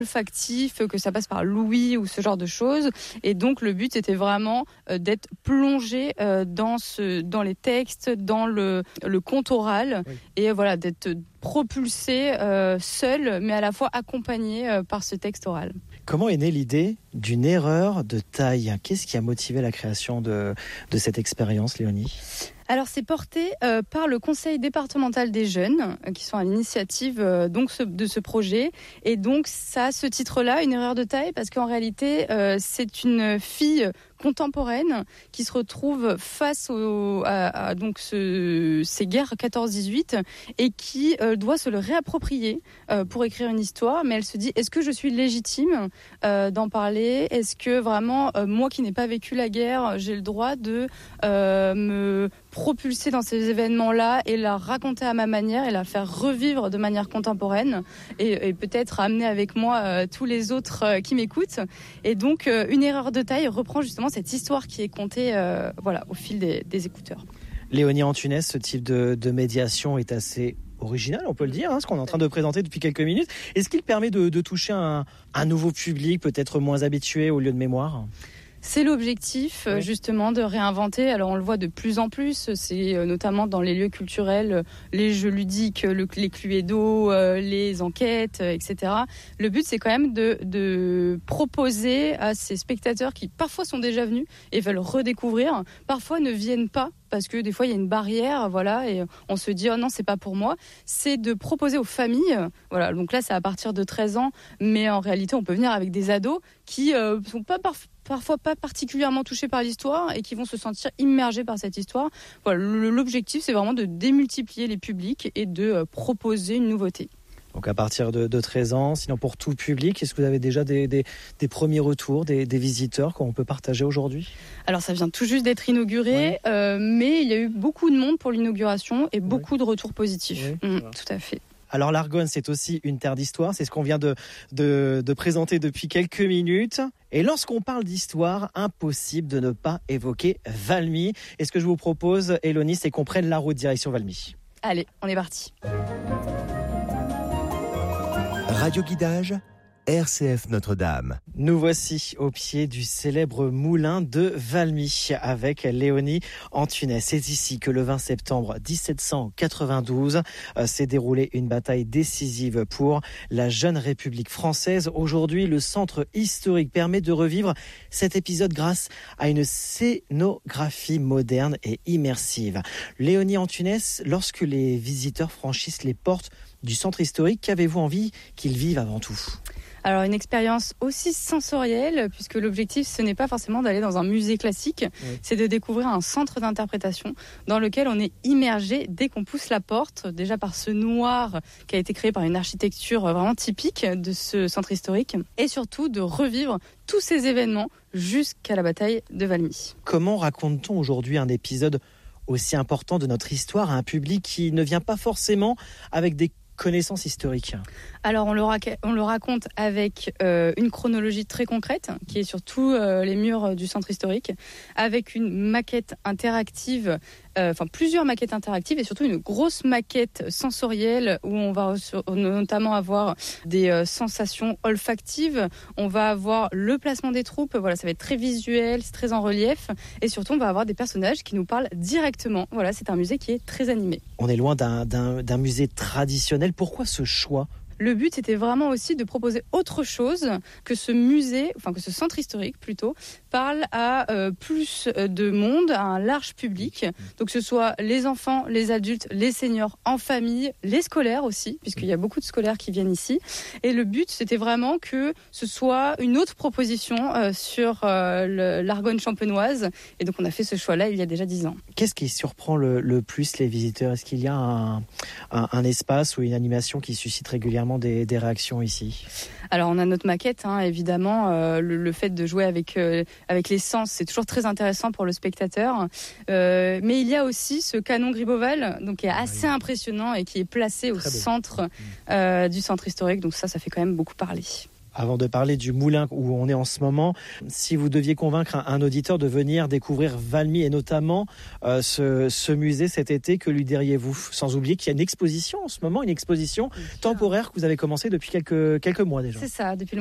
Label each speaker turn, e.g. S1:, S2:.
S1: olfactif, que ça passe par l'ouïe ou ce genre de choses. Et donc le but était vraiment d'être plongé dans les textes, dans le conte oral, et voilà, d'être propulsé seul, mais à la fois accompagné par ce texte oral.
S2: Comment est née l'idée d'une erreur de taille ? Qu'est-ce qui a motivé la création de cette expérience, Léonie ?
S1: Alors c'est porté par le conseil départemental des jeunes qui sont à l'initiative de ce projet, et donc ça a ce titre-là, une erreur de taille, parce qu'en réalité c'est une fille contemporaine qui se retrouve face à ces guerres 14-18 et qui doit se le réapproprier pour écrire une histoire, mais elle se dit, est-ce que je suis légitime d'en parler ? Est-ce que vraiment, moi qui n'ai pas vécu la guerre, j'ai le droit de me propulser dans ces événements-là et la raconter à ma manière et la faire revivre de manière contemporaine, et peut-être amener avec moi tous les autres qui m'écoutent. Et donc une erreur de taille reprend justement cette histoire qui est contée au fil des écouteurs.
S2: Léonie Antunes, ce type de médiation est assez original, on peut le dire, ce qu'on est en train de présenter depuis quelques minutes. Est-ce qu'il permet de toucher un nouveau public, peut-être moins habitué au lieu de mémoire ?
S1: C'est l'objectif, justement, de réinventer. Alors, on le voit de plus en plus. C'est notamment dans les lieux culturels, les jeux ludiques, les cluedo, les enquêtes, etc. Le but, c'est quand même de proposer à ces spectateurs qui, parfois, sont déjà venus et veulent redécouvrir, parfois ne viennent pas, parce que des fois, il y a une barrière, et on se dit « Oh non, c'est pas pour moi ». C'est de proposer aux familles, donc là, c'est à partir de 13 ans, mais en réalité, on peut venir avec des ados qui sont parfois pas particulièrement touchés par l'histoire et qui vont se sentir immergés par cette histoire. L'objectif, c'est vraiment de démultiplier les publics et de proposer une nouveauté.
S2: Donc à partir de 13 ans, sinon pour tout public, est-ce que vous avez déjà des premiers retours, des visiteurs qu'on peut partager aujourd'hui ?
S1: Alors ça vient tout juste d'être inauguré, mais il y a eu beaucoup de monde pour l'inauguration et beaucoup de retours positifs. Tout à fait.
S2: Alors l'Argonne, c'est aussi une terre d'histoire, c'est ce qu'on vient de présenter depuis quelques minutes. Et lorsqu'on parle d'histoire, impossible de ne pas évoquer Valmy. Et ce que je vous propose, Élonie, c'est qu'on prenne la route direction Valmy.
S1: Allez, on est parti.
S3: Radio Guidage, RCF Notre-Dame.
S2: Nous voici au pied du célèbre moulin de Valmy avec Léonie Antunes. C'est ici que le 20 septembre 1792 s'est déroulée une bataille décisive pour la jeune République française. Aujourd'hui, le centre historique permet de revivre cet épisode grâce à une scénographie moderne et immersive. Léonie Antunes, lorsque les visiteurs franchissent les portes du centre historique, qu'avez-vous envie qu'ils vivent avant tout ?
S1: Alors une expérience aussi sensorielle, puisque l'objectif ce n'est pas forcément d'aller dans un musée classique, c'est de découvrir un centre d'interprétation dans lequel on est immergé dès qu'on pousse la porte, déjà par ce noir qui a été créé par une architecture vraiment typique de ce centre historique, et surtout de revivre tous ces événements jusqu'à la bataille de Valmy.
S2: Comment raconte-t-on aujourd'hui un épisode aussi important de notre histoire à un public qui ne vient pas forcément avec des connaissances historiques ?
S1: Alors on le raconte avec une chronologie très concrète qui est sur tous les murs du centre historique, avec une maquette interactive, plusieurs maquettes interactives et surtout une grosse maquette sensorielle où on va notamment avoir des sensations olfactives, on va avoir le placement des troupes, ça va être très visuel, c'est très en relief, et surtout on va avoir des personnages qui nous parlent directement. C'est un musée qui est très animé.
S2: On est loin d'un musée traditionnel. Pourquoi ce choix ?
S1: Le but, c'était vraiment aussi de proposer autre chose que ce musée, que ce centre historique plutôt, parle à plus de monde, à un large public. Donc que ce soit les enfants, les adultes, les seniors en famille, les scolaires aussi, puisqu'il y a beaucoup de scolaires qui viennent ici. Et le but, c'était vraiment que ce soit une autre proposition sur l'Argonne champenoise. Et donc on a fait ce choix-là il y a déjà 10 ans.
S2: Qu'est-ce qui surprend le plus les visiteurs ? Est-ce qu'il y a un espace ou une animation qui suscite régulièrement des réactions ici ?
S1: Alors on a notre maquette, évidemment, le fait de jouer avec les sens, c'est toujours très intéressant pour le spectateur. Mais il y a aussi ce canon Gribeauval, donc qui est assez impressionnant et qui est placé au centre du centre historique. Donc ça fait quand même beaucoup parler.
S2: Avant de parler du moulin où on est en ce moment, si vous deviez convaincre un auditeur de venir découvrir Valmy et notamment ce musée cet été, que lui diriez-vous? Sans oublier qu'il y a une exposition en ce moment, une exposition temporaire que vous avez commencé depuis quelques mois déjà.
S1: C'est ça, depuis le